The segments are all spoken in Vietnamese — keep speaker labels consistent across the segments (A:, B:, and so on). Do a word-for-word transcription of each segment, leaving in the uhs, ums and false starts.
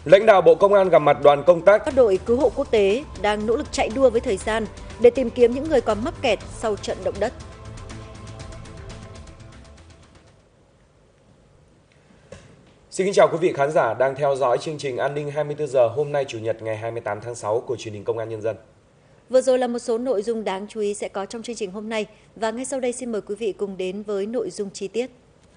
A: Lãnh đạo Bộ Công an gặp mặt đoàn công tác.
B: Các đội cứu hộ quốc tế đang nỗ lực chạy đua với thời gian để tìm kiếm những người còn mắc kẹt sau trận động đất.
A: Xin kính chào quý vị khán giả đang theo dõi chương trình An ninh hai mươi tư giờ hôm nay Chủ nhật ngày hai mươi tám tháng sáu của truyền hình Công an Nhân dân.
B: Vừa rồi là một số nội dung đáng chú ý sẽ có trong chương trình hôm nay, và ngay sau đây xin mời quý vị cùng đến với nội dung chi tiết.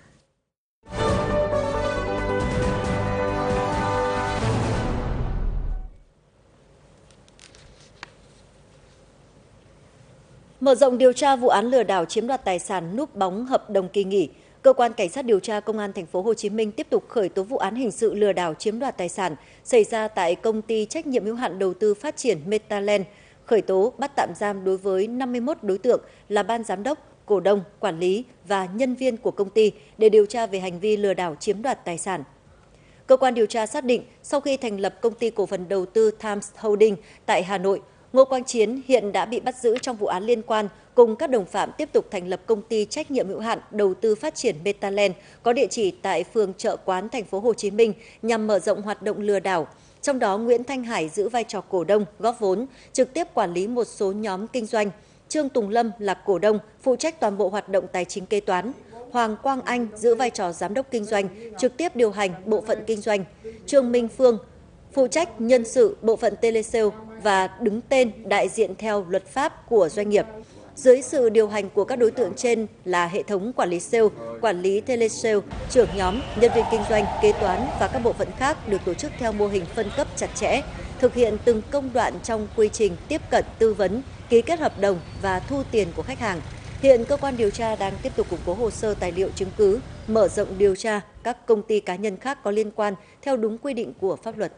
B: Mở rộng điều tra vụ án lừa đảo chiếm đoạt tài sản núp bóng hợp đồng kỳ nghỉ, Cơ quan Cảnh sát điều tra Công an thành phố Hồ Chí Minh tiếp tục khởi tố vụ án hình sự lừa đảo chiếm đoạt tài sản xảy ra tại công ty trách nhiệm hữu hạn đầu tư phát triển Metaland, khởi tố bắt tạm giam đối với năm mươi mốt đối tượng là ban giám đốc, cổ đông, quản lý và nhân viên của công ty để điều tra về hành vi lừa đảo chiếm đoạt tài sản. Cơ quan điều tra xác định sau khi thành lập công ty cổ phần đầu tư Times Holding tại Hà Nội, Ngô Quang Chiến hiện đã bị bắt giữ trong vụ án liên quan, cùng các đồng phạm tiếp tục thành lập công ty trách nhiệm hữu hạn đầu tư phát triển Metaland có địa chỉ tại phường Chợ Quán, thành phố Hồ Chí Minh nhằm mở rộng hoạt động lừa đảo. Trong đó, Nguyễn Thanh Hải giữ vai trò cổ đông, góp vốn, trực tiếp quản lý một số nhóm kinh doanh. Trương Tùng Lâm là cổ đông, phụ trách toàn bộ hoạt động tài chính kế toán. Hoàng Quang Anh giữ vai trò giám đốc kinh doanh, trực tiếp điều hành bộ phận kinh doanh. Trương Minh Phương phụ trách nhân sự bộ phận telesale và đứng tên đại diện theo luật pháp của doanh nghiệp. Dưới sự điều hành của các đối tượng trên là hệ thống quản lý sale, quản lý telesale, trưởng nhóm, nhân viên kinh doanh, kế toán và các bộ phận khác được tổ chức theo mô hình phân cấp chặt chẽ, thực hiện từng công đoạn trong quy trình tiếp cận, tư vấn, ký kết hợp đồng và thu tiền của khách hàng. Hiện cơ quan điều tra đang tiếp tục củng cố hồ sơ tài liệu chứng cứ, mở rộng điều tra các công ty cá nhân khác có liên quan theo đúng quy định của pháp luật.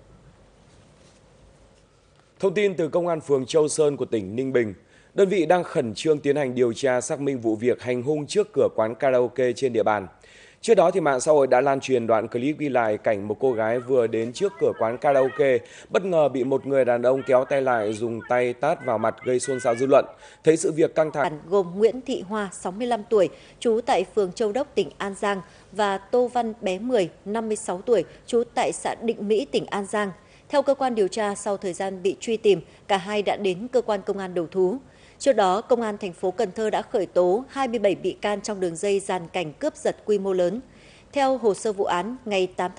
A: Thông tin từ Công an phường Châu Sơn của tỉnh Ninh Bình, đơn vị đang khẩn trương tiến hành điều tra xác minh vụ việc hành hung trước cửa quán karaoke trên địa bàn. Trước đó thì mạng xã hội đã lan truyền đoạn clip ghi lại cảnh một cô gái vừa đến trước cửa quán karaoke bất ngờ bị một người đàn ông kéo tay lại, dùng tay tát vào mặt gây xôn xao dư luận. Thấy sự việc căng thẳng,
B: gồm Nguyễn Thị Hoa, sáu mươi lăm tuổi, trú tại phường Châu Đốc, tỉnh An Giang và Tô Văn Bé Mười, năm mươi sáu tuổi, trú tại xã Định Mỹ, tỉnh An Giang. Theo cơ quan điều tra, sau thời gian bị truy tìm, cả hai đã đến cơ quan công an đầu thú. Trước đó, Công an thành phố Cần Thơ đã khởi tố hai mươi bảy bị can trong đường dây giàn cảnh cướp giật quy mô lớn. Theo hồ sơ vụ án, ngày tám tháng